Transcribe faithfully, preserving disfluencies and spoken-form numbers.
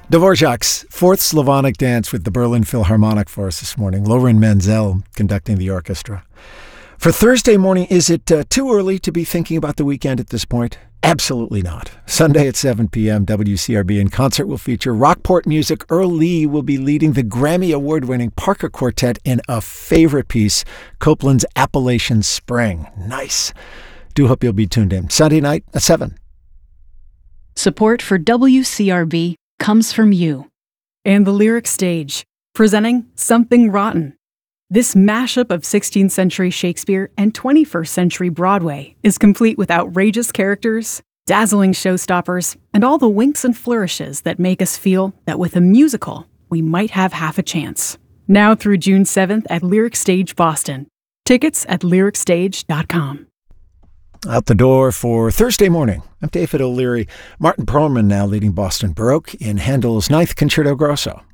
Dvorak's Fourth Slavonic Dance with the Berlin Philharmonic for us this morning. Loren Menzel conducting the orchestra. For Thursday morning, is it uh, too early to be thinking about the weekend at this point? Absolutely not. Sunday at seven p.m., W C R B in concert will feature Rockport music. Earl Lee will be leading the Grammy Award-winning Parker Quartet in a favorite piece, Copland's Appalachian Spring. Nice. Do hope you'll be tuned in. Sunday night at seven. Support for W C R B comes from you. And the Lyric Stage, presenting Something Rotten. This mashup of sixteenth century Shakespeare and twenty-first century Broadway is complete with outrageous characters, dazzling showstoppers, and all the winks and flourishes that make us feel that with a musical, we might have half a chance. Now through June seventh at Lyric Stage Boston. Tickets at lyric stage dot com. Out the door for Thursday morning. I'm David O'Leary. Martin Perlman now leading Boston Baroque in Handel's Ninth Concerto Grosso.